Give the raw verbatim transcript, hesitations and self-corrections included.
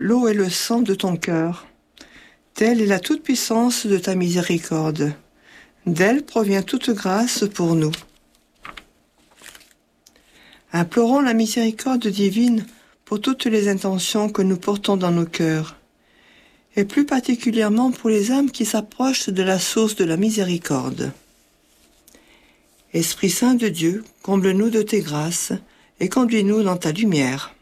l'eau et le sang de ton cœur. Telle est la toute-puissance de ta miséricorde. D'elle provient toute grâce pour nous. Implorons la miséricorde divine pour toutes les intentions que nous portons dans nos cœurs, et plus particulièrement pour les âmes qui s'approchent de la source de la miséricorde. Esprit Saint de Dieu, comble-nous de tes grâces et conduis-nous dans ta lumière.